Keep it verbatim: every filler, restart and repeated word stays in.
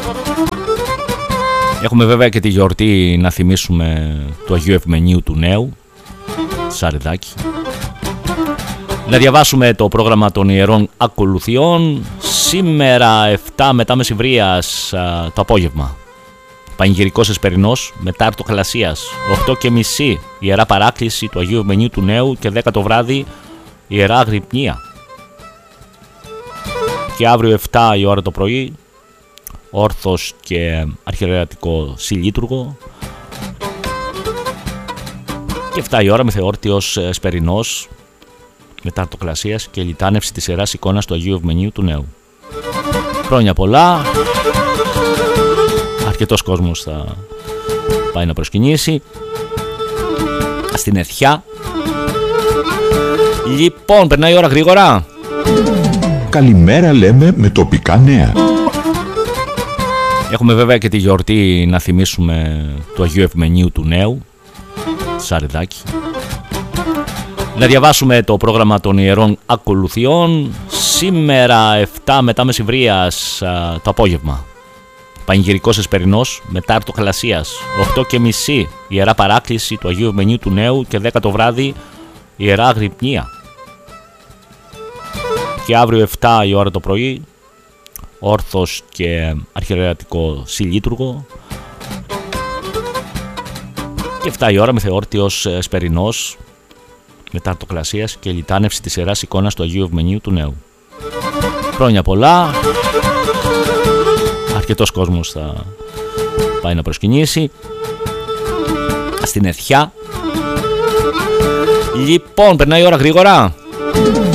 Έχουμε βέβαια και τη γιορτή να θυμίσουμε του Αγίου Ευμενίου του Νέου, Σαριδάκη. Να διαβάσουμε το πρόγραμμα των Ιερών Ακολουθιών. Σήμερα επτά μετά μεσημβρίας το απόγευμα. Πανηγυρικός Εσπερινός με τάρτο Χαλασίας. οκτώ και μισή Ιερά Παράκληση του Αγίου Ευμενίου του Νέου και δέκα το βράδυ Ιερά Αγρυπνία. Και αύριο επτά η ώρα το πρωί όρθος και αρχιερεατικό συλλήτουργο. Και επτά η ώρα μεθεόρτιος Εσπερινός με τάρτο Χαλασίας και λιτάνευση της Ιεράς Εικόνας του Αγίου Ευμενίου του Νέου. Χρόνια πολλά. Αρκετός κόσμος θα πάει να προσκυνήσει στην Εθιά. Λοιπόν, περνάει η ώρα γρήγορα. Καλημέρα λέμε με τοπικά νέα. Έχουμε βέβαια και τη γιορτή να θυμίσουμε του Αγίου Ευμενίου του Νέου, Σαριδάκη. Να διαβάσουμε το πρόγραμμα των Ιερών Ακολουθιών. Σήμερα επτά μετά μεσημβρίας το απόγευμα. Πανηγυρικός Εσπερινός με τάρτο Χαλασίας. οκτώ και μισή Ιερά Παράκληση του Αγίου Ευμενίου του Νέου και δέκα το βράδυ Ιερά Αγρυπνία. Και αύριο επτά η ώρα το πρωί όρθος και αρχιερεατικό συλλήτουργο. Και επτά η ώρα μεθεόρτιος Εσπερινός με τάρτο Χαλασίας και λιτάνευση της Ιεράς Εικόνας του Αγίου Ευμενίου του Νέου. Χρόνια πολλά. Αρκετός κόσμος θα πάει να προσκυνήσει στην Εθιά. Λοιπόν, περνάει η ώρα γρήγορα.